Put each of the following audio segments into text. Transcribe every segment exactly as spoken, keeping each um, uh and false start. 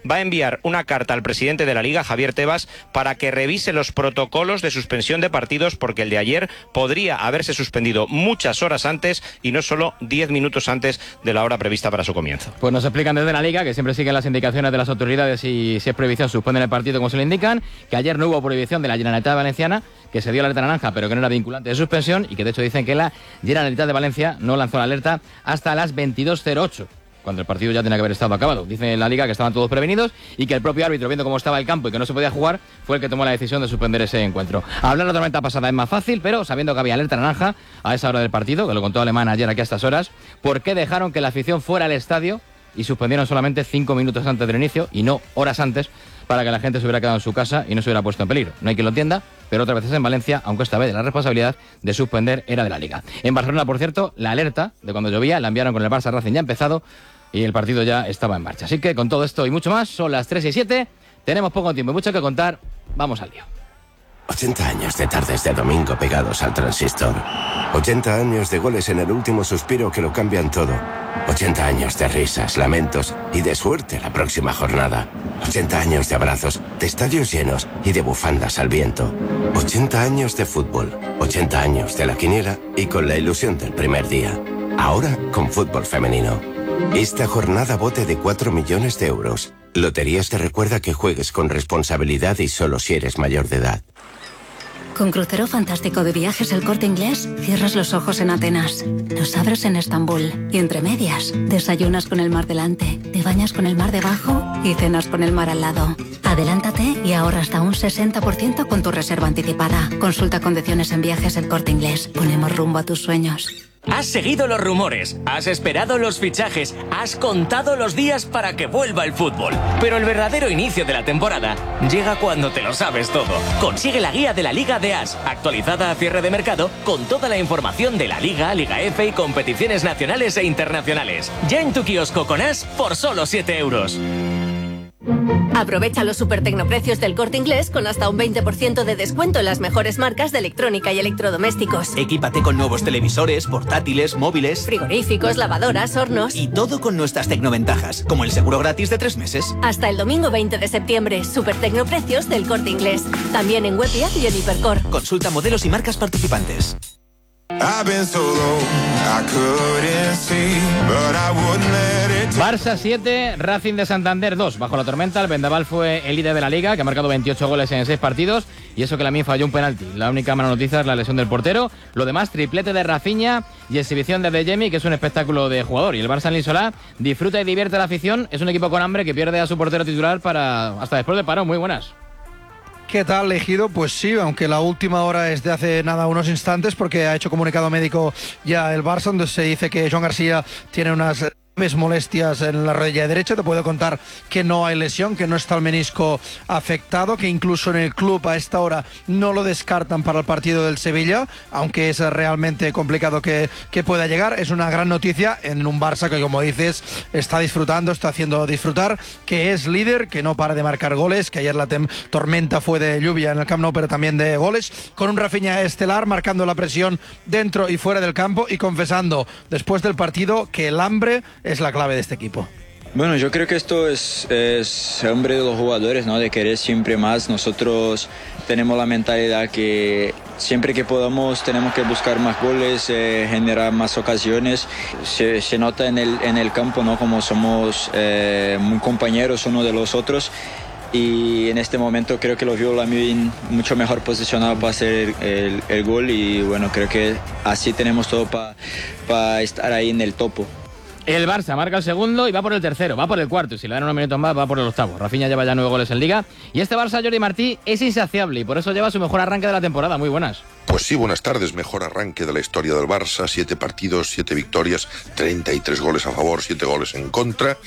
va a enviar una carta al presidente de la Liga, Javier Tebas, para que revise los protocolos de suspensión de partidos, porque el de ayer podría haberse suspendido muchas horas antes y no solo diez minutos antes de la hora prevista para su comienzo. Pues nos explican desde la Liga que siempre siguen las indicaciones de las autoridades y si es prohibición suspenden el partido como se le indican, que ayer no hubo prohibición de la Generalitat Valenciana, que se dio la alerta naranja pero que no era vinculante de suspensión y que de hecho dicen que la Generalitat de Valencia no lanzó la alerta hasta las veintidós cero ocho, cuando el partido ya tenía que haber estado acabado. Dice la Liga que estaban todos prevenidos y que el propio árbitro, viendo cómo estaba el campo y que no se podía jugar, fue el que tomó la decisión de suspender ese encuentro. Hablar de la tormenta pasada es más fácil, pero sabiendo que había alerta naranja a esa hora del partido, que lo contó Alemán ayer aquí a estas horas, ¿por qué dejaron que la afición fuera al estadio y suspendieron solamente cinco minutos antes del inicio y no horas antes, para que la gente se hubiera quedado en su casa y no se hubiera puesto en peligro? No hay quien lo entienda, pero otras veces en Valencia, aunque esta vez la responsabilidad de suspender era de la Liga. En Barcelona, por cierto, la alerta de cuando llovía la enviaron con el Barça Racing ya empezado y el partido ya estaba en marcha. Así que con todo esto y mucho más, son las tres y siete, tenemos poco tiempo y mucho que contar, vamos al lío. ochenta años de tardes de domingo pegados al transistor. ochenta años de goles en el último suspiro que lo cambian todo. ochenta años de risas, lamentos y de suerte la próxima jornada. ochenta años de abrazos, de estadios llenos y de bufandas al viento. ochenta años de fútbol. ochenta años de la quiniela y con la ilusión del primer día. Ahora con fútbol femenino. Esta jornada bote de cuatro millones de euros. Loterías te recuerda que juegues con responsabilidad y solo si eres mayor de edad. Con Crucero Fantástico de Viajes El Corte Inglés, cierras los ojos en Atenas, los abres en Estambul y entre medias, desayunas con el mar delante, te bañas con el mar debajo y cenas con el mar al lado. Adelántate y ahorra hasta un sesenta por ciento con tu reserva anticipada. Consulta condiciones en Viajes El Corte Inglés. Ponemos rumbo a tus sueños. Has seguido los rumores, has esperado los fichajes, has contado los días para que vuelva el fútbol. Pero el verdadero inicio de la temporada llega cuando te lo sabes todo. Consigue la guía de la Liga de As, actualizada a cierre de mercado, con toda la información de la Liga, Liga F y competiciones nacionales e internacionales. Ya en tu kiosco con As por solo siete euros. Aprovecha los super tecnoprecios del Corte Inglés con hasta un veinte por ciento de descuento en las mejores marcas de electrónica y electrodomésticos. Equípate con nuevos televisores, portátiles, móviles, frigoríficos, lavadoras, hornos. Y todo con nuestras tecnoventajas, como el seguro gratis de tres meses. Hasta el domingo veinte de septiembre, super tecnoprecios del Corte Inglés. También en web y app y en Hipercor. Consulta modelos y marcas participantes. Barça siete, Racing de Santander dos. Bajo la tormenta, el Vendaval fue el líder de la Liga, que ha marcado veintiocho goles en seis partidos, y eso que Lamine falló un penalti. La única mala noticia es la lesión del portero. Lo demás, triplete de Rafinha y exhibición de Adeyemi, que es un espectáculo de jugador. Y el Barça en Lisolá disfruta y divierte a la afición. Es un equipo con hambre que pierde a su portero titular para hasta después del parón. Muy buenas. ¿Qué tal, Ejido? Pues sí, aunque la última hora es de hace nada unos instantes, porque ha hecho comunicado médico ya el Barça, donde se dice que Joan García tiene unas molestias en la rodilla derecha. Te puedo contar que no hay lesión, que no está el menisco afectado, que incluso en el club a esta hora no lo descartan para el partido del Sevilla, aunque es realmente complicado que, que pueda llegar. Es una gran noticia en un Barça que, como dices, está disfrutando, está haciendo disfrutar, que es líder, que no para de marcar goles, que ayer la tem- tormenta fue de lluvia en el Camp Nou, pero también de goles, con un Rafinha estelar marcando la presión dentro y fuera del campo y confesando después del partido que el hambre es la clave de este equipo. Bueno, yo creo que esto es, es hambre de los jugadores, ¿no? De querer siempre más. Nosotros tenemos la mentalidad que siempre que podamos tenemos que buscar más goles, eh, generar más ocasiones. Se, se nota en el, en el campo, ¿no? Como somos eh, muy compañeros uno de los otros. Y en este momento creo que lo vio Lamine mucho mejor posicionado para hacer el, el, el gol. Y bueno, creo que así tenemos todo para pa estar ahí en el topo. El Barça marca el segundo y va por el tercero, va por el cuarto. Y si le dan unos minutos más, va por el octavo. Rafinha lleva ya nueve goles en Liga. Y este Barça, Jordi Martí, es insaciable y por eso lleva su mejor arranque de la temporada. Muy buenas. Pues sí, buenas tardes. Mejor arranque de la historia del Barça. Siete partidos, siete victorias, treinta y tres goles a favor, siete goles en contra.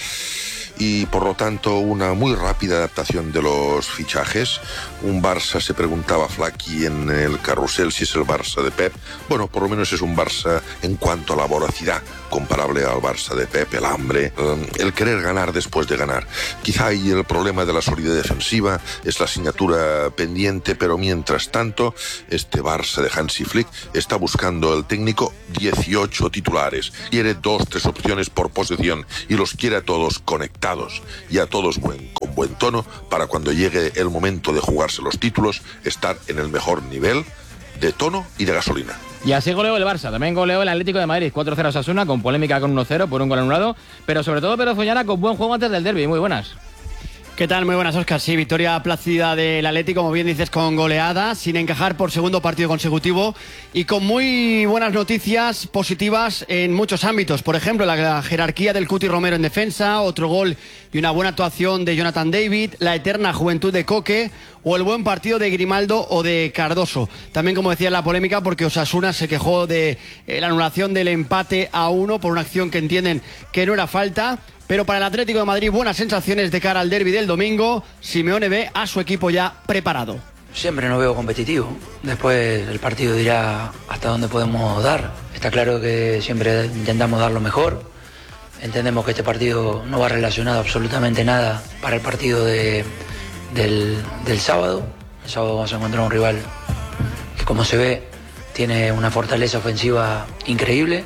Y por lo tanto una muy rápida adaptación de los fichajes. Un Barça, se preguntaba Flaky en el carrusel si es el Barça de Pep. Bueno, por lo menos es un Barça en cuanto a la voracidad, comparable al Barça de Pep, el hambre, el querer ganar después de ganar. Quizá ahí el problema de la solidez defensiva es la asignatura pendiente, pero mientras tanto este Barça de Hansi Flick está buscando el técnico dieciocho titulares. Quiere dos, tres opciones por posesión y los quiere a todos conectados y a todos buen, con buen buen tono para cuando llegue el momento de jugarse los títulos, estar en el mejor nivel de tono y de gasolina. Y así goleó el Barça, también goleó el Atlético de Madrid, cuatro cero a Osasuna, con polémica con uno cero por un gol anulado, pero sobre todo Pedro Follana con buen juego antes del derbi. Muy buenas. ¿Qué tal? Muy buenas, Óscar. Sí, victoria plácida del Atlético, como bien dices, con goleada, sin encajar por segundo partido consecutivo y con muy buenas noticias positivas en muchos ámbitos. Por ejemplo, la jerarquía del Cuti Romero en defensa, otro gol y una buena actuación de Jonathan David, la eterna juventud de Coque o el buen partido de Grimaldo o de Cardoso. También, como decía, la polémica porque Osasuna se quejó de eh, la anulación del empate a uno por una acción que entienden que no era falta. Pero para el Atlético de Madrid, buenas sensaciones de cara al derbi del domingo. Simeone ve a su equipo ya preparado. Siempre nos veo competitivo. Después el partido dirá hasta dónde podemos dar. Está claro que siempre intentamos dar lo mejor. Entendemos que este partido no va relacionado absolutamente nada para el partido de, del, del sábado. El sábado vamos a encontrar un rival que, como se ve, tiene una fortaleza ofensiva increíble.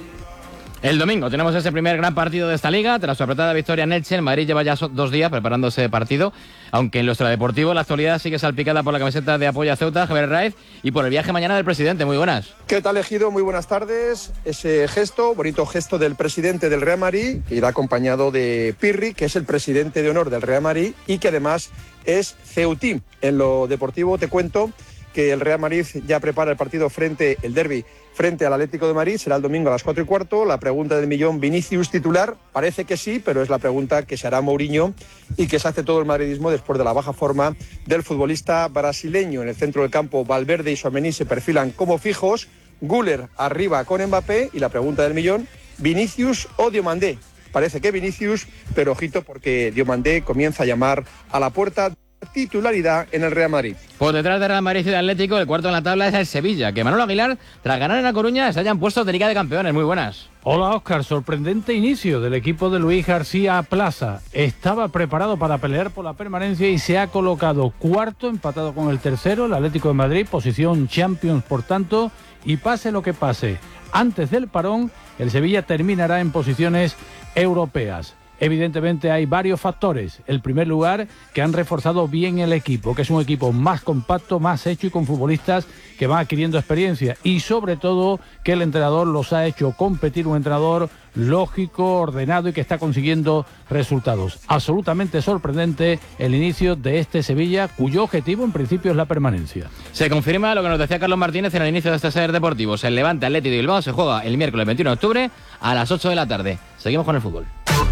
El domingo tenemos ese primer gran partido de esta liga. Tras su apretada victoria en Elche, el Madrid lleva ya dos días preparándose partido, aunque en lo extradeportivo la actualidad sigue salpicada por la camiseta de apoyo a Ceuta, Javier Raiz, y por el viaje mañana del presidente. Muy buenas. ¿Qué tal, Ejido? Muy buenas tardes. Ese gesto, bonito gesto del presidente del Real Madrid, que irá acompañado de Pirri, que es el presidente de honor del Real Madrid y que además es ceutín. En lo deportivo te cuento que el Real Madrid ya prepara el partido frente, el derbi, frente al Atlético de Madrid, será el domingo a las cuatro y cuarto. La pregunta del millón, ¿Vinicius titular? Parece que sí, pero es la pregunta que se hará Mourinho y que se hace todo el madridismo después de la baja forma del futbolista brasileño. En el centro del campo, Valverde y Tchouaméni se perfilan como fijos, Güler arriba con Mbappé y la pregunta del millón, ¿Vinicius o Diomandé? Parece que Vinicius, pero ojito porque Diomandé comienza a llamar a la puerta titularidad en el Real Madrid. Por detrás de Real Madrid y de Atlético, el cuarto en la tabla es el Sevilla, que Manolo Aguilar, tras ganar en La Coruña, se hayan puesto de Liga de Campeones. Muy buenas. Hola, Óscar. Sorprendente inicio del equipo de Luis García Plaza. Estaba preparado para pelear por la permanencia y se ha colocado cuarto, empatado con el tercero, el Atlético de Madrid, posición Champions, por tanto, y pase lo que pase, antes del parón, el Sevilla terminará en posiciones europeas. Evidentemente hay varios factores. El primer lugar, que han reforzado bien el equipo, que es un equipo más compacto, más hecho y con futbolistas que van adquiriendo experiencia. Y sobre todo que el entrenador los ha hecho competir, un entrenador lógico, ordenado y que está consiguiendo resultados. Absolutamente sorprendente el inicio de este Sevilla, cuyo objetivo en principio es la permanencia. Se confirma lo que nos decía Carlos Martínez en el inicio de este Ser Deportivos. El Levante Atlético de Bilbao se juega el miércoles veintiuno de octubre a las ocho de la tarde. Seguimos con el fútbol.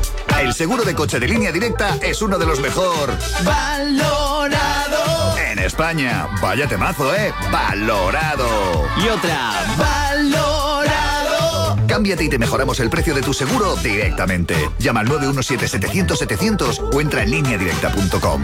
El seguro de coche de Línea Directa es uno de los mejor valorado en España. Vaya temazo, ¿eh? Valorado. Y otra. Valorado. Cámbiate y te mejoramos el precio de tu seguro directamente. Llama al nueve uno siete, setecientos, setecientos o entra en línea directa punto com.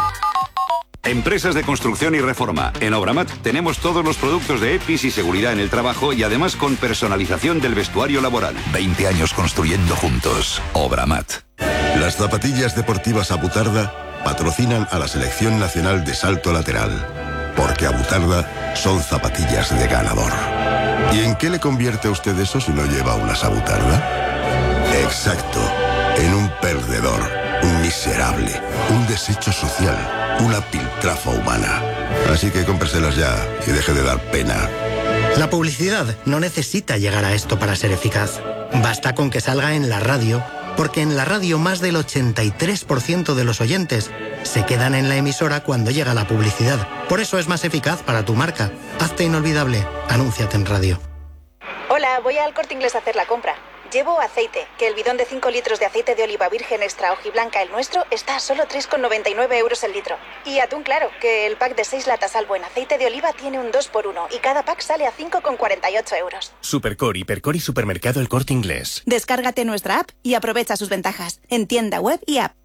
Empresas de construcción y reforma. En Obramat tenemos todos los productos de EPIs y seguridad en el trabajo y además con personalización del vestuario laboral. veinte años construyendo juntos. Obramat. Las zapatillas deportivas Abutarda patrocinan a la Selección Nacional de Salto Lateral. Porque Abutarda son zapatillas de ganador. ¿Y en qué le convierte a usted eso si no lleva unas Abutarda? Exacto. En un perdedor, un miserable, un desecho social, una piltrafa humana. Así que cómpreselas ya y deje de dar pena. La publicidad no necesita llegar a esto para ser eficaz. Basta con que salga en la radio, porque en la radio más del ochenta y tres por ciento de los oyentes se quedan en la emisora cuando llega la publicidad. Por eso es más eficaz para tu marca. Hazte inolvidable. Anúnciate en radio. Hola, voy al Corte Inglés a hacer la compra. Llevo aceite, que el bidón de cinco litros de aceite de oliva virgen extra hojiblanca, el nuestro, está a solo tres con noventa y nueve euros el litro. Y atún claro, que el pack de seis latas al buen aceite de oliva tiene un dos por uno y cada pack sale a cinco con cuarenta y ocho euros. Supercor, Hipercor y Supermercado El Corte Inglés. Descárgate nuestra app y aprovecha sus ventajas en tienda web y app.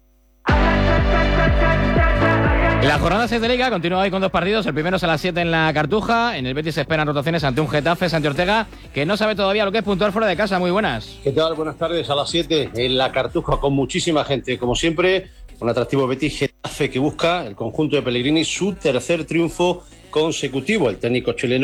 La jornada seis de Liga continúa hoy con dos partidos. El primero es a las siete en la Cartuja. En el Betis se esperan rotaciones ante un Getafe, Santi Ortega, que no sabe todavía lo que es puntuar fuera de casa. Muy buenas. ¿Qué tal? Buenas tardes. A las siete en la Cartuja con muchísima gente. Como siempre, un atractivo Betis Getafe que busca el conjunto de Pellegrini su tercer triunfo consecutivo. El técnico chileno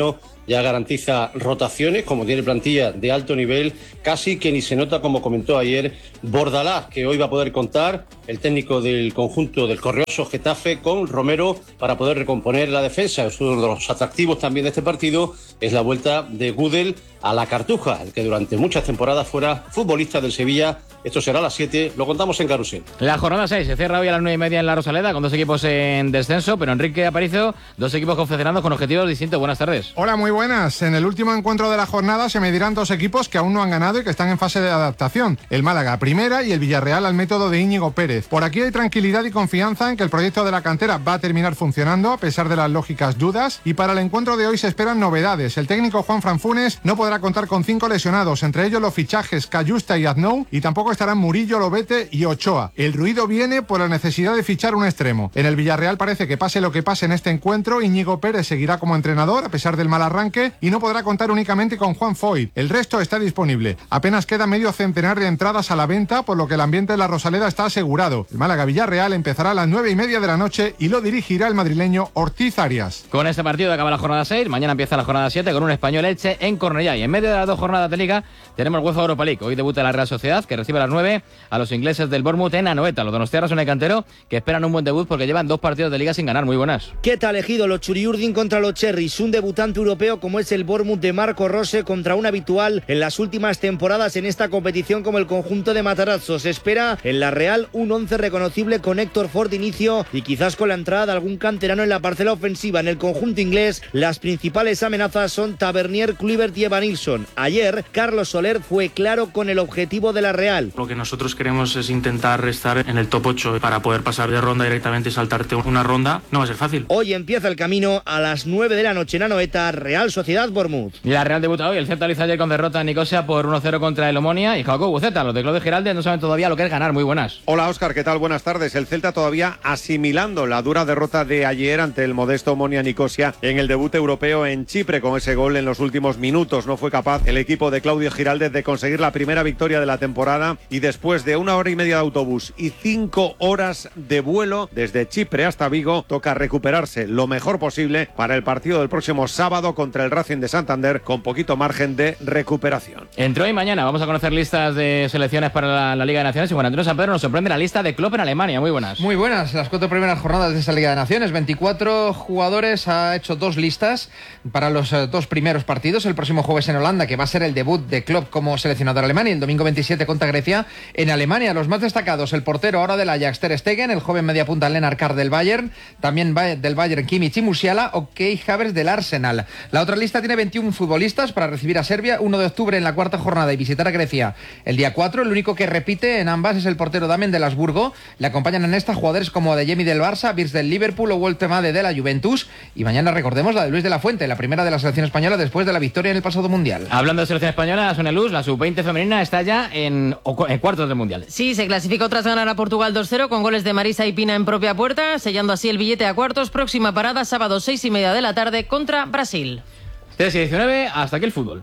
ya garantiza rotaciones, como tiene plantilla de alto nivel, casi que ni se nota, como comentó ayer Bordalás, que hoy va a poder contar el técnico del conjunto del Correoso Getafe con Romero para poder recomponer la defensa. Es uno de los atractivos también de este partido, es la vuelta de Gudel a la Cartuja, el que durante muchas temporadas fuera futbolista del Sevilla. Esto será a las siete, lo contamos en Carrusel. La jornada seis se cierra hoy a las nueve y media en la Rosaleda, con dos equipos en descenso, pero Enrique Aparicio, dos equipos confeccionados con objetivos distintos. Buenas tardes. Hola, muy buenas. En el último encuentro de la jornada se medirán dos equipos que aún no han ganado y que están en fase de adaptación. El Málaga a primera y el Villarreal al método de Íñigo Pérez. Por aquí hay tranquilidad y confianza en que el proyecto de la cantera va a terminar funcionando a pesar de las lógicas dudas, y para el encuentro de hoy se esperan novedades. El técnico Juan Franfunes no podrá contar con cinco lesionados, entre ellos los fichajes Cayusta y Aznou, y tampoco estarán Murillo, Lobete y Ochoa. El ruido viene por la necesidad de fichar un extremo. En el Villarreal parece que pase lo que pase en este encuentro, Íñigo Pérez seguirá como entrenador a pesar del mal arranque y no podrá contar únicamente con Juan Foyt. El resto está disponible. Apenas queda medio centenar de entradas a la venta, por lo que el ambiente de la Rosaleda está asegurado. El Málaga-Villarreal empezará a las nueve y media de la noche y lo dirigirá el madrileño Ortiz Arias. Con este partido acaba la jornada seis, mañana empieza la jornada siete con un Español Elche en Cornellá, y en medio de las dos jornadas de Liga tenemos UEFA Europa League. Hoy debuta la Real Sociedad, que recibe a las nueve a los ingleses del Bournemouth en Anoeta. Los donostiarras son el cantero, que esperan un buen debut porque llevan dos partidos de Liga sin ganar. Muy buenas. ¿Qué tal, elegido? Los Churiurdin contra los Cherries, un debutante europeo como es el Bournemouth de Marco Rose contra un habitual en las últimas temporadas en esta competición como el conjunto de Matarazzo. Se espera en la Real un once reconocible con Héctor Ford de inicio y quizás con la entrada de algún canterano en la parcela ofensiva. En el conjunto inglés las principales amenazas son Tavernier, Kluivert y Evanilson. Ayer Carlos Soler fue claro con el objetivo de la Real. Lo que nosotros queremos es intentar estar en el top ocho para poder pasar de ronda directamente y saltarte una ronda. No va a ser fácil. Hoy empieza el camino a las nueve de la noche en Anoeta, Real Sociedad Bournemouth. Y la Real debuta hoy. El Celta lo hizo ayer con derrota en Nicosia por uno cero contra el Omonia. Y Jacob Buceta, los de Claudio Giraldez no saben todavía lo que es ganar. Muy buenas. Hola Óscar, ¿qué tal? Buenas tardes. El Celta todavía asimilando la dura derrota de ayer ante el modesto Omonia Nicosia en el debut europeo en Chipre. Con ese gol en los últimos minutos no fue capaz el equipo de Claudio Giraldez de conseguir la primera victoria de la temporada, y después de una hora y media de autobús y cinco horas de vuelo desde Chipre hasta Vigo, toca recuperarse lo mejor posible para el partido del próximo sábado contra el Racing de Santander, con poquito margen de recuperación. Entre hoy y mañana vamos a conocer listas de selecciones para la, la Liga de Naciones, y Juan Antonio San Pedro nos sorprende la lista de Klopp en Alemania. Muy buenas. Muy buenas, las cuatro primeras jornadas de esa Liga de Naciones. veinticuatro jugadores, ha hecho dos listas para los uh, dos primeros partidos. El próximo jueves en Holanda, que va a ser el debut de Klopp como seleccionador alemán, y el domingo veintisiete contra Grecia en Alemania. Los más destacados, el portero ahora del Ajax Ter Stegen, el joven mediapunta Lennart Carr del Bayern, también del Bayern Kimmich y Musiala, o Kai Havertz del Arsenal. La otra lista tiene veintiún futbolistas para recibir a Serbia uno de octubre en la cuarta jornada y visitar a Grecia el día cuatro. El único que repite en ambas es el portero Damen del Habsburgo. Le acompañan en esta jugadores como Adeyemi del Barça, Wirtz del Liverpool o Woltemade de la Juventus. Y mañana recordemos la de Luis de la Fuente, la primera de la selección española después de la victoria en el pasado Mundial. Hablando de selección española, Sonia Luz, la sub veinte femenina está ya en, en cuartos del Mundial. Sí, se clasificó tras ganar a Portugal dos cero con goles de Marisa y Pina en propia puerta, sellando así el billete a cuartos. Próxima parada, sábado seis y media de la tarde contra Brasil. tres y diecinueve, hasta aquí el fútbol.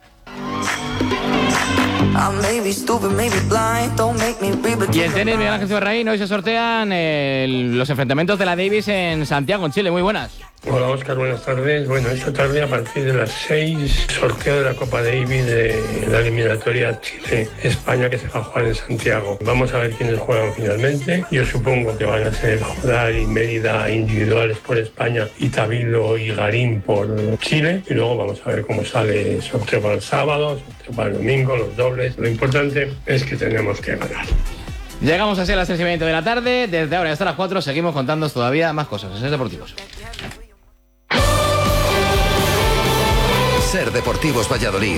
Y en tenis, Miguel Ángel Cibarraín, hoy se sortean eh, los enfrentamientos de la Davis en Santiago, en Chile. Muy buenas. Hola Óscar, buenas tardes. Bueno, esta tarde a partir de las seis, sorteo de la Copa Davis de la eliminatoria Chile-España, que se va a jugar en Santiago. Vamos a ver quiénes juegan finalmente. Yo supongo que van a ser Jodar y Mérida individuales por España, y Tabilo y Garín por Chile. Y luego vamos a ver cómo sale el sorteo para el sábado, el sorteo para el domingo, los dobles. Lo importante es que tenemos que ganar. Llegamos así a las seis y veinte de la tarde. Desde ahora hasta las cuatro seguimos contando todavía más cosas en Ser Deportivos. Ser Deportivos Valladolid.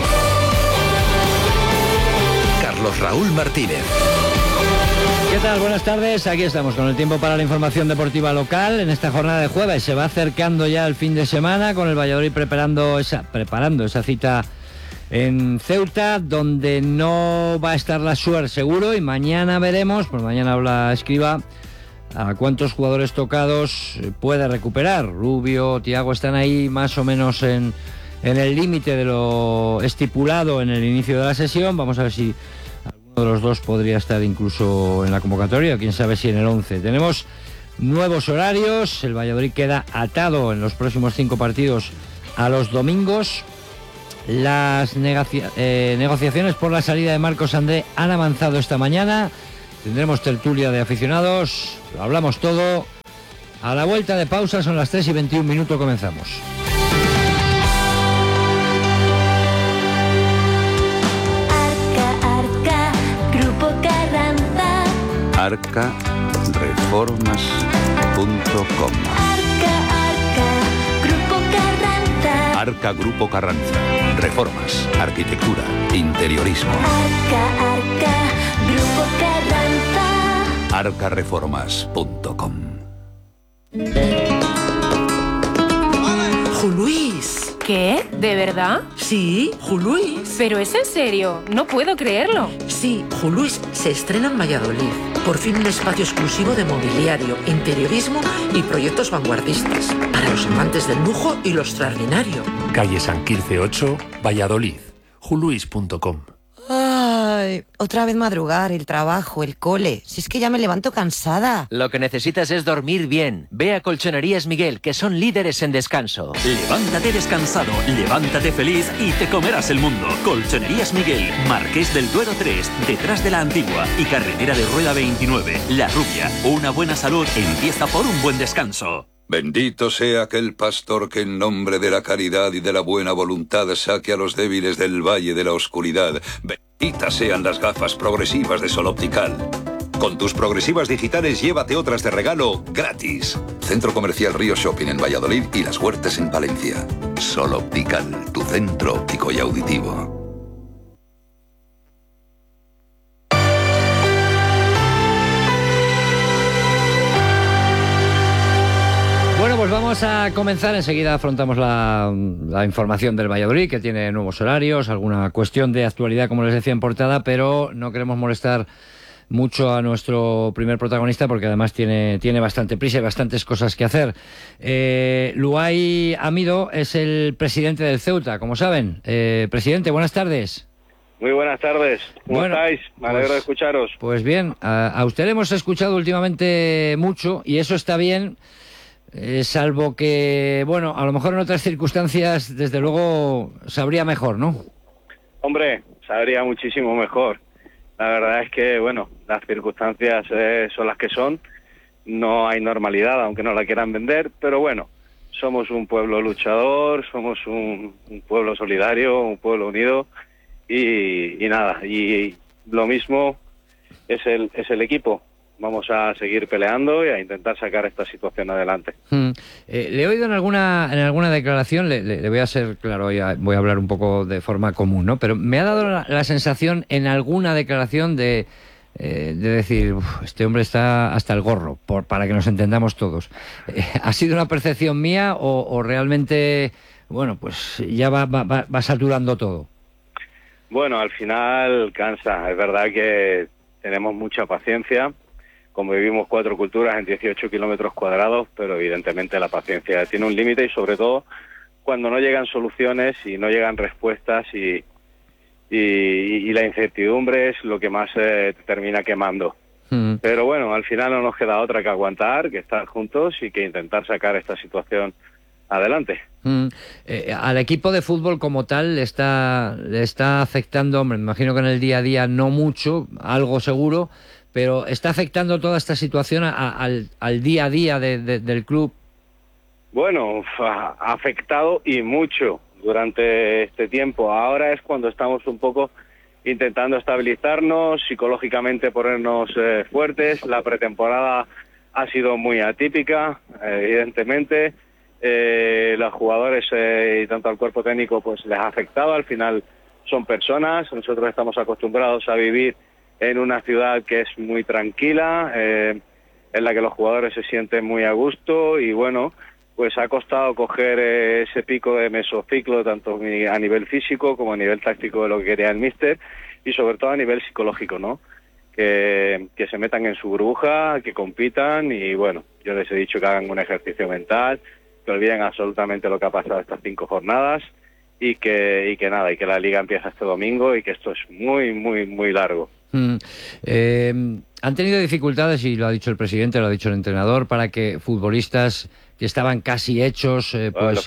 Carlos Raúl Martínez. ¿Qué tal? Buenas tardes. Aquí estamos con el tiempo para la información deportiva local en esta jornada de jueves. Se va acercando ya el fin de semana con el Valladolid preparando esa, preparando esa cita en Ceuta, donde no va a estar la Suer seguro, y mañana veremos, pues mañana habla Escriba, a cuántos jugadores tocados puede recuperar. Rubio, Thiago están ahí más o menos en, en el límite de lo estipulado en el inicio de la sesión. Vamos a ver si alguno de los dos podría estar incluso en la convocatoria, quién sabe si en el once. Tenemos nuevos horarios, el Valladolid queda atado en los próximos cinco partidos a los domingos. Las negocia- eh, negociaciones por la salida de Marcos André han avanzado esta mañana. Tendremos tertulia de aficionados, lo hablamos todo. A la vuelta de pausa, son las tres y veintiún minutos, comenzamos. Arca, Arca, Grupo Carranza. arca reformas punto com. Arca, Arca, Grupo Carranza. Arca Grupo Carranza. Reformas, arquitectura, interiorismo. Arca, Arca, Grupo Carranza. arca reformas punto com. Juluís. ¿Qué? ¿De verdad? Sí, Juluís. ¿Pero es en serio? No puedo creerlo. Sí, Juluís se estrena en Valladolid. Por fin un espacio exclusivo de mobiliario, interiorismo y proyectos vanguardistas. Para los amantes del lujo y lo extraordinario. Calle San Quirce ocho, Valladolid. juluís punto com. Ay, otra vez madrugar, el trabajo, el cole. Si es que ya me levanto cansada. Lo que necesitas es dormir bien. Ve a Colchonerías Miguel, que son líderes en descanso. Levántate descansado, levántate feliz y te comerás el mundo. Colchonerías Miguel, Marqués del Duero tres, detrás de la Antigua y Carretera de Rueda veintinueve. La Rubia, una buena salud empieza por un buen descanso. Bendito sea aquel pastor que en nombre de la caridad y de la buena voluntad saque a los débiles del valle de la oscuridad. Benditas sean las gafas progresivas de Sol Optical. Con tus progresivas digitales llévate otras de regalo gratis. Centro Comercial Río Shopping en Valladolid y Las Huertas en Palencia. Sol Optical, tu centro óptico y auditivo. Bueno, pues vamos a comenzar. Enseguida afrontamos la, la información del Valladolid, que tiene nuevos horarios, alguna cuestión de actualidad, como les decía en portada, pero no queremos molestar mucho a nuestro primer protagonista porque además tiene, tiene bastante prisa y bastantes cosas que hacer. Eh, Luay Amido es el presidente del Ceuta, como saben. Eh, presidente, buenas tardes. Muy buenas tardes. ¿Cómo Bueno, estáis? Me alegro pues- de escucharos. Pues bien, a, a usted le hemos escuchado últimamente mucho y eso está bien. Eh, salvo que, bueno, a lo mejor en otras circunstancias, desde luego, sabría mejor, ¿no? Hombre, sabría muchísimo mejor. La verdad es que, bueno, las circunstancias eh, son las que son. No hay normalidad, aunque no la quieran vender, pero bueno, somos un pueblo luchador, somos un, un pueblo solidario, un pueblo unido y, y nada, y lo mismo es el, es el equipo. Vamos a seguir peleando y a intentar sacar esta situación adelante. Hmm. Eh, le he oído en alguna en alguna declaración, le, le- le voy a ser claro, voy a, voy a hablar un poco de forma común, ¿no? Pero me ha dado la, la sensación en alguna declaración de, eh, de decir, "Uf, este hombre está hasta el gorro", por, para que nos entendamos todos. Eh, ¿Ha sido una percepción mía o, o realmente, bueno, pues ya va, va, va- va saturando todo? Bueno, al final cansa. Es verdad que tenemos mucha paciencia. Como vivimos cuatro culturas en dieciocho kilómetros cuadrados, pero evidentemente la paciencia tiene un límite y sobre todo cuando no llegan soluciones y no llegan respuestas y, y, y la incertidumbre es lo que más eh, te termina quemando. Hmm. Pero bueno, al final no nos queda otra que aguantar, que estar juntos y que intentar sacar esta situación adelante. Mm. Eh, al equipo de fútbol como tal le está, le está afectando, hombre, me imagino que en el día a día no mucho, algo seguro, pero ¿está afectando toda esta situación a- a- al, al día a día de- de- del club? Bueno, ha afectado y mucho durante este tiempo. Ahora es cuando estamos un poco intentando estabilizarnos, psicológicamente ponernos eh, fuertes. La pretemporada ha sido muy atípica, eh, evidentemente. Eh, los jugadores eh, y tanto al cuerpo técnico pues les ha afectado. Al final son personas. Nosotros estamos acostumbrados a vivir en una ciudad que es muy tranquila, eh, en la que los jugadores se sienten muy a gusto y bueno, pues ha costado coger eh, ese pico de mesociclo tanto mi- a nivel físico como a nivel táctico de lo que quería el míster y sobre todo a nivel psicológico, ¿no? Que, que se metan en su burbuja, que compitan y bueno, yo les he dicho que hagan un ejercicio mental, que olviden absolutamente lo que ha pasado estas cinco jornadas y que, y que nada, y que la liga empieza este domingo y que esto es muy, muy, muy largo. Mm. Eh, han tenido dificultades, y lo ha dicho el presidente, lo ha dicho el entrenador, para que futbolistas que estaban casi hechos, eh, pues,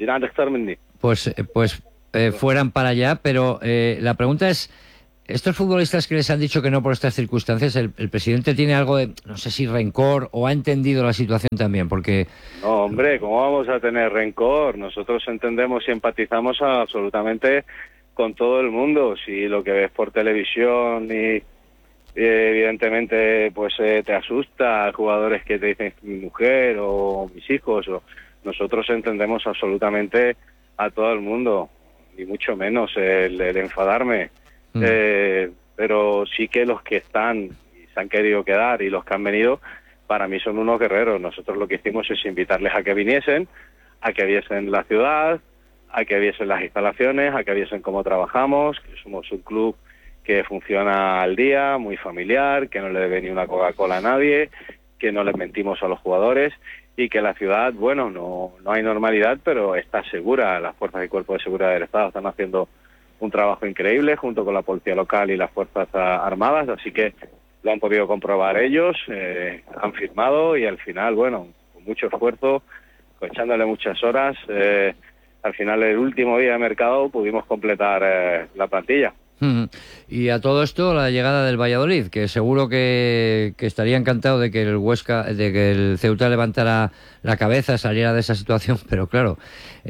pues, eh, pues eh, fueran para allá. Pero eh, la pregunta es, estos futbolistas que les han dicho que no por estas circunstancias, el, el presidente tiene algo de, no sé si rencor, o ha entendido la situación también, porque... No, hombre, ¿cómo vamos a tener rencor? Nosotros entendemos y empatizamos absolutamente con todo el mundo. Si lo que ves por televisión y, y evidentemente pues eh, te asusta, jugadores que te dicen mi mujer o mis hijos, o nosotros entendemos absolutamente a todo el mundo, y mucho menos el, el enfadarme. Mm. Eh, pero sí que los que están y se han querido quedar y los que han venido, para mí son unos guerreros. Nosotros lo que hicimos es invitarles a que viniesen, a que viesen la ciudad, a que viesen las instalaciones, a que viesen cómo trabajamos, que somos un club que funciona al día, muy familiar, que no le debe ni una Coca-Cola a nadie, que no les mentimos a los jugadores, y que la ciudad, bueno, no, no hay normalidad, pero está segura. Las fuerzas y cuerpos de seguridad del Estado están haciendo un trabajo increíble junto con la policía local y las fuerzas armadas, así que lo han podido comprobar ellos, eh, han firmado, y al final, bueno, con mucho esfuerzo, echándole muchas horas, eh, al final el último día de mercado pudimos completar eh, la plantilla. Mm. Y a todo esto la llegada del Valladolid, que seguro que, que estaría encantado de que el Huesca, de que el Ceuta levantara la cabeza, saliera de esa situación, pero claro,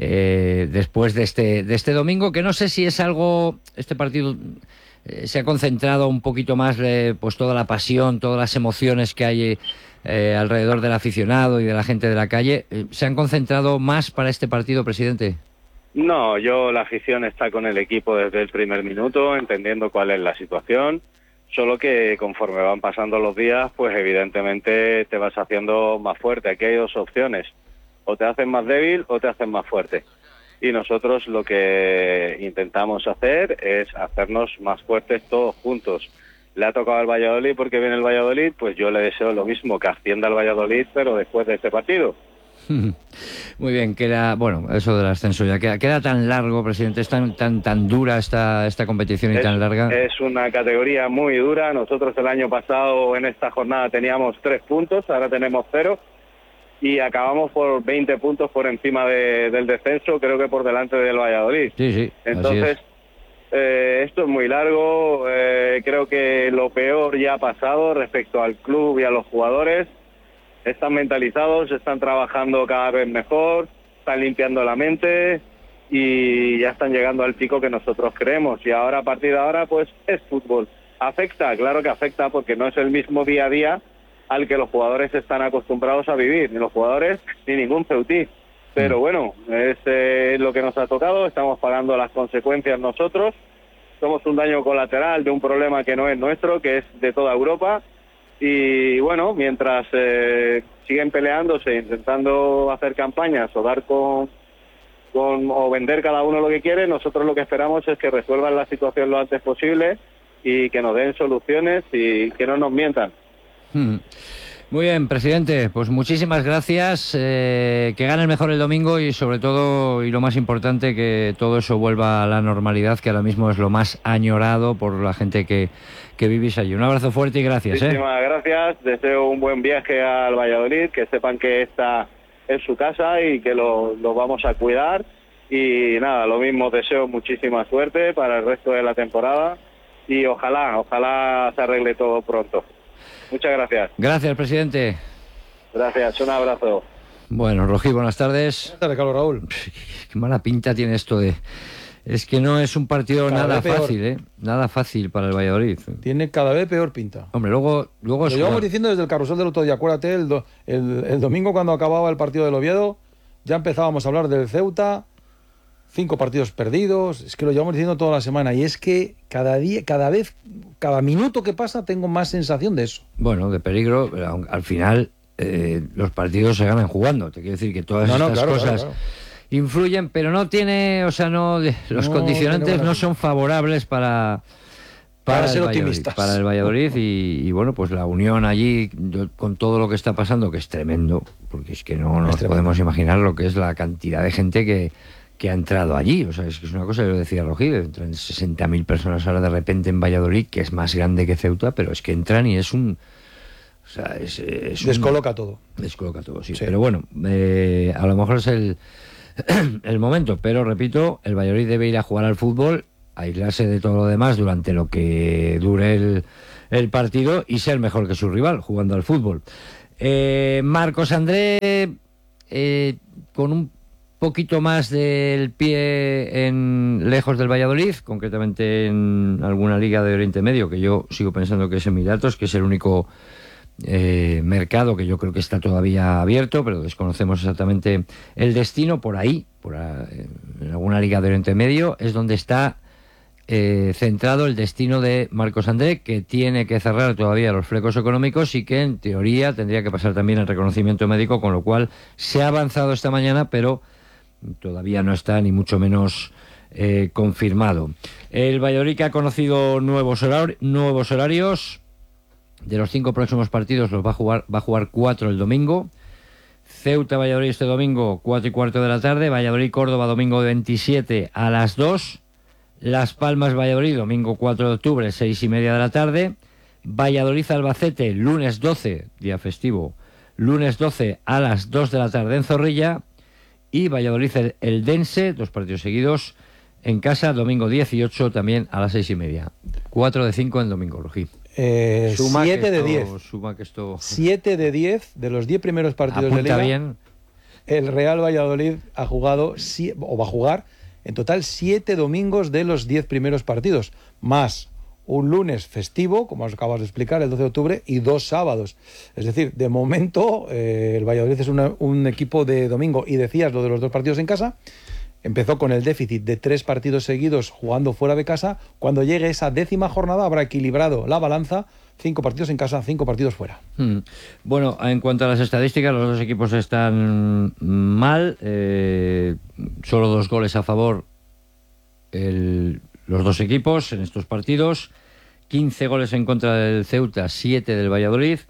eh, después de este de este domingo, que no sé si es algo, este partido eh, se ha concentrado un poquito más, eh, pues toda la pasión, todas las emociones que hay eh, alrededor del aficionado y de la gente de la calle, eh, ¿se han concentrado más para este partido, presidente? No, yo, la afición está con el equipo desde el primer minuto, entendiendo cuál es la situación, solo que conforme van pasando los días, pues evidentemente te vas haciendo más fuerte. Aquí hay dos opciones, o te hacen más débil o te hacen más fuerte. Y nosotros lo que intentamos hacer es hacernos más fuertes todos juntos. Le ha tocado al Valladolid porque viene el Valladolid, pues yo le deseo lo mismo, que ascienda al Valladolid, pero después de este partido. Muy bien, queda, bueno, eso del ascenso ya queda, queda tan largo, presidente, es tan tan tan dura esta esta competición y es, tan larga. Es una categoría muy dura. Nosotros el año pasado en esta jornada teníamos tres puntos, ahora tenemos cero, y acabamos por veinte puntos por encima de, del descenso, creo que por delante del Valladolid. Sí, sí. Entonces, eh, esto es muy largo, eh, creo que lo peor ya ha pasado respecto al club y a los jugadores. Están mentalizados, están trabajando cada vez mejor, están limpiando la mente y ya están llegando al pico que nosotros creemos. Y ahora, a partir de ahora, pues es fútbol. ¿Afecta? Claro que afecta, porque no es el mismo día a día al que los jugadores están acostumbrados a vivir, ni los jugadores ni ningún ceutí. Pero bueno, es eh, lo que nos ha tocado, estamos pagando las consecuencias nosotros. Somos un daño colateral de un problema que no es nuestro, que es de toda Europa. Y bueno, mientras eh, siguen peleándose, intentando hacer campañas o dar con, con o vender cada uno lo que quiere, nosotros lo que esperamos es que resuelvan la situación lo antes posible y que nos den soluciones y que no nos mientan. Hmm. Muy bien, presidente, pues muchísimas gracias, eh, que gane el mejor el domingo y sobre todo, y lo más importante, que todo eso vuelva a la normalidad, que ahora mismo es lo más añorado por la gente que, que vivís allí. Un abrazo fuerte y gracias. Muchísimas ¿eh? gracias, deseo un buen viaje al Valladolid, que sepan que esta es su casa y que lo, lo vamos a cuidar, y nada, lo mismo, deseo muchísima suerte para el resto de la temporada y ojalá, ojalá se arregle todo pronto. Muchas gracias. Gracias, presidente. Gracias, un abrazo. Bueno, Rojí, buenas tardes. Buenas tardes, Carlos Raúl. Qué mala pinta tiene esto de... Es que no es un partido cada nada fácil, ¿eh? Nada fácil para el Valladolid. Tiene cada vez peor pinta. Hombre, luego... luego Lo es llevamos jugar... diciendo desde el carrusel del otro día. Acuérdate, el, do, el, el domingo cuando acababa el partido del Oviedo, ya empezábamos a hablar del Ceuta... Cinco partidos perdidos, es que lo llevamos diciendo toda la semana, y es que cada día, cada vez, cada minuto que pasa tengo más sensación de eso. Bueno, de peligro, pero al final eh, los partidos se ganan jugando, te quiero decir que todas no, no, estas claro, cosas claro, claro. influyen, pero no tiene, o sea, no, los No, condicionantes no, no son favorables para... Para, Para ser el Valladolid, optimistas. para el Valladolid y, y bueno, pues la unión allí con todo lo que está pasando, que es tremendo, porque es que no nos podemos imaginar lo que es la cantidad de gente que, que ha entrado allí. O sea, es que es una cosa, yo decía Rojí, entran sesenta mil personas ahora de repente en Valladolid, que es más grande que Ceuta, pero es que entran y es un... O sea, es, es descoloca un, todo. Descoloca todo, sí. sí. Pero bueno, eh, a lo mejor es el, el momento, pero repito, el Valladolid debe ir a jugar al fútbol, aislarse de todo lo demás durante lo que dure el, el partido y ser mejor que su rival jugando al fútbol. Eh, Marcos André, eh, con un poquito más del pie en lejos del Valladolid, concretamente en alguna liga de Oriente Medio, que yo sigo pensando que es Emiratos, que es el único eh, mercado que yo creo que está todavía abierto, pero desconocemos exactamente el destino. Por ahí, por a, en alguna liga de Oriente Medio, es donde está eh, centrado el destino de Marcos André, que tiene que cerrar todavía los flecos económicos y que en teoría tendría que pasar también el reconocimiento médico, con lo cual se ha avanzado esta mañana, pero todavía no está ni mucho menos eh, confirmado. El Valladolid, que ha conocido nuevos, horar nuevos horarios. De los cinco próximos partidos los va a jugar, va a jugar cuatro el domingo. Ceuta-Valladolid este domingo, cuatro y cuarto de la tarde. Valladolid-Córdoba, domingo veintisiete a las dos. Las Palmas-Valladolid, domingo cuatro de octubre, seis y media de la tarde. Valladolid-Albacete, lunes doce, día festivo, lunes doce a las dos de la tarde en Zorrilla. Y Valladolid-Eldense, dos partidos seguidos en casa, domingo dieciocho, también a las seis y media. cuatro de cinco en domingo, Rojí. Eh, siete de diez. Suma que esto... siete de diez de los diez primeros partidos Apunta de Liga. Bien. El Real Valladolid ha jugado, o va a jugar, en total siete domingos de los diez primeros partidos, más un lunes festivo, como os acabas de explicar, el doce de octubre, y dos sábados. Es decir, de momento, eh, el Valladolid es una, un equipo de domingo, y decías lo de los dos partidos en casa. Empezó con el déficit de tres partidos seguidos jugando fuera de casa. Cuando llegue esa décima jornada habrá equilibrado la balanza, cinco partidos en casa, cinco partidos fuera. Hmm. Bueno, en cuanto a las estadísticas, los dos equipos están mal, eh, solo dos goles a favor el, los dos equipos en estos partidos, quince goles en contra del Ceuta, siete del Valladolid.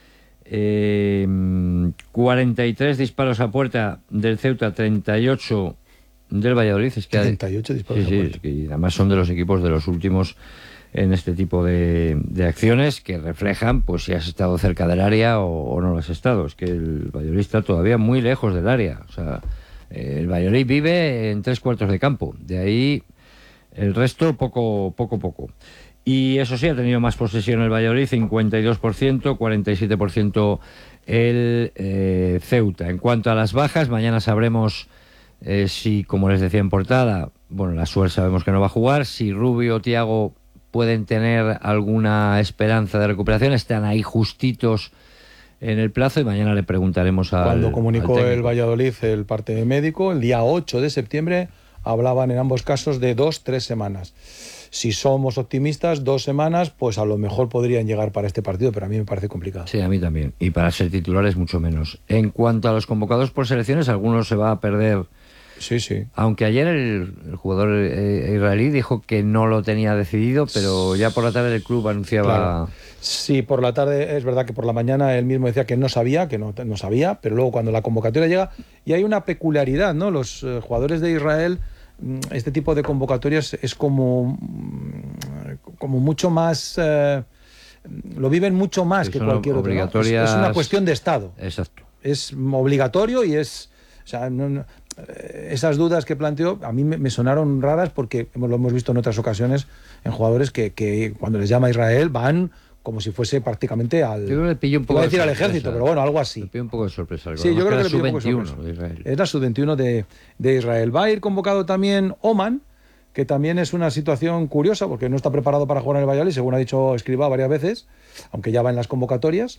Eh, cuarenta y tres disparos a puerta del Ceuta, treinta y ocho del Valladolid. Es que treinta y ocho disparos sí, a puerta. Sí, es que además son de los equipos de los últimos en este tipo de, de acciones, que reflejan pues si has estado cerca del área o, o no lo has estado. Es que el Valladolid está todavía muy lejos del área. O sea, el Valladolid vive en tres cuartos de campo, de ahí el resto poco, poco, poco. Y eso sí, ha tenido más posesión el Valladolid, cincuenta y dos por ciento, cuarenta y siete por ciento el eh, Ceuta. En cuanto a las bajas, mañana sabremos eh, si, como les decía en portada, bueno, la Suer sabemos que no va a jugar, si Rubio o Thiago pueden tener alguna esperanza de recuperación, están ahí justitos en el plazo, y mañana le preguntaremos a Cuando comunicó el Valladolid el parte médico, el día ocho de septiembre, hablaban en ambos casos de dos, tres semanas. Si somos optimistas, dos semanas, pues a lo mejor podrían llegar para este partido, pero a mí me parece complicado. Sí, a mí también. Y para ser titulares, mucho menos. En cuanto a los convocados por selecciones, algunos se va a perder. Sí, sí. Aunque ayer el, el jugador eh, israelí dijo que no lo tenía decidido, pero ya por la tarde el club anunciaba... Claro. Sí, por la tarde, es verdad que por la mañana él mismo decía que no sabía, que no, no sabía, pero luego cuando la convocatoria llega, y hay una peculiaridad, ¿no? Los eh, jugadores de Israel, este tipo de convocatorias es como, como mucho más... Eh, lo viven mucho más que, que cualquier otro, ¿no? es, es una cuestión de Estado. Exacto. Es obligatorio y es... O sea, no, no, esas dudas que planteó a mí me, me sonaron raras, porque lo hemos visto en otras ocasiones en jugadores que, que cuando les llama Israel van como si fuese prácticamente al... Yo creo que le pilló un poco iba a decir de al sorpresa. ejército, pero bueno, algo así. Le pilló un poco de sorpresa. Sí, yo creo que le pilló un poco de sub sorpresa. De Israel. Es la sub veintiuno de, de Israel. Va a ir convocado también Oman, que también es una situación curiosa, porque no está preparado para jugar en el Valladolid, según ha dicho Escribá varias veces, aunque ya va en las convocatorias,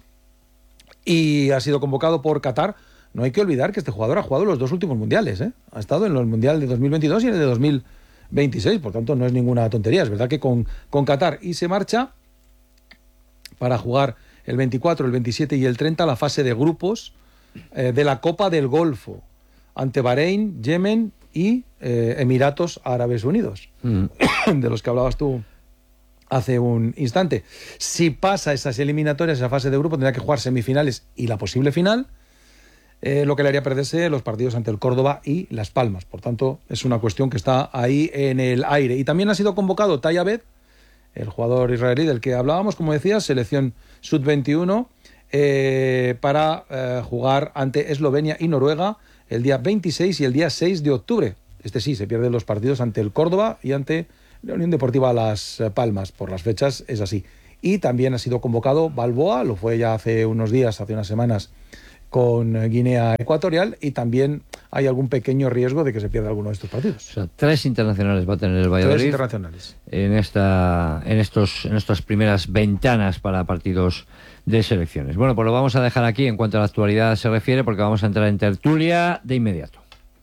y ha sido convocado por Qatar. No hay que olvidar que este jugador ha jugado los dos últimos mundiales, ¿eh? Ha estado en el mundial de dos mil veintidós y en el de dos mil veintiséis, por tanto no es ninguna tontería. Es verdad que con, con Qatar, y se marcha para jugar el veinticuatro, el veintisiete y el treinta la fase de grupos eh, de la Copa del Golfo, ante Bahrein, Yemen y eh, Emiratos Árabes Unidos, mm. de los que hablabas tú hace un instante. Si pasa esas eliminatorias, esa fase de grupo, tendrá que jugar semifinales y la posible final. eh, lo que le haría perderse los partidos ante el Córdoba y Las Palmas. Por tanto, es una cuestión que está ahí en el aire. Y también ha sido convocado Tai Abed, el jugador israelí del que hablábamos, como decía, selección sub veintiuno, eh, para eh, jugar ante Eslovenia y Noruega el día veintiséis y el día seis de octubre. Este sí, se pierden los partidos ante el Córdoba y ante la Unión Deportiva Las Palmas. Por las fechas es así. Y también ha sido convocado Balboa, lo fue ya hace unos días, hace unas semanas, con Guinea Ecuatorial, y también hay algún pequeño riesgo de que se pierda alguno de estos partidos. O sea, tres internacionales va a tener el Valladolid. Tres internacionales. En, esta, en, estos, en estas primeras ventanas para partidos de selecciones. Bueno, pues lo vamos a dejar aquí en cuanto a la actualidad se refiere, porque vamos a entrar en tertulia de inmediato.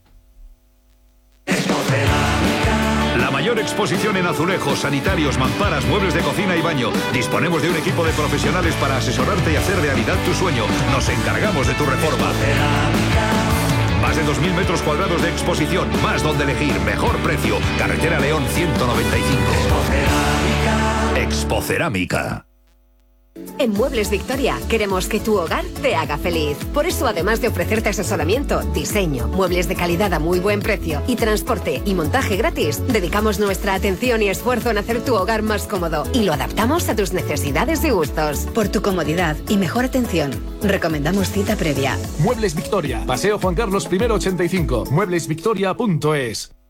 La mayor exposición en azulejos, sanitarios, mamparas, muebles de cocina y baño. Disponemos de un equipo de profesionales para asesorarte y hacer realidad tu sueño. Nos encargamos de tu reforma. Más de dos mil metros cuadrados de exposición, más donde elegir, mejor precio. Carretera León ciento noventa y cinco. Expocerámica. En Muebles Victoria queremos que tu hogar te haga feliz. Por eso, además de ofrecerte asesoramiento, diseño, muebles de calidad a muy buen precio y transporte y montaje gratis, dedicamos nuestra atención y esfuerzo en hacer tu hogar más cómodo y lo adaptamos a tus necesidades y gustos. Por tu comodidad y mejor atención, recomendamos cita previa. Muebles Victoria, Paseo Juan Carlos I ochenta y cinco, muebles victoria punto es.